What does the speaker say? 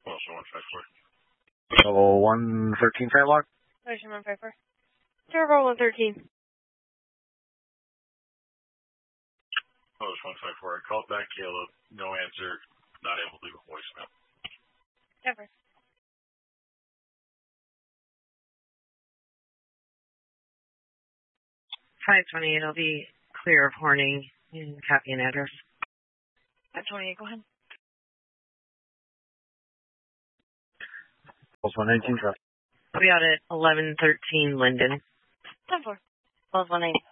Also 154. So 113 Firewalk? Ocean 154. Server 113. Post 154. I called back Caleb. No answer. Not able to leave a voicemail. Never. 528, I'll be clear of Horning and copy an address. 528, go ahead. Pulse 119 truck. I'll be out at 1113 Linden. 10-4. 1218.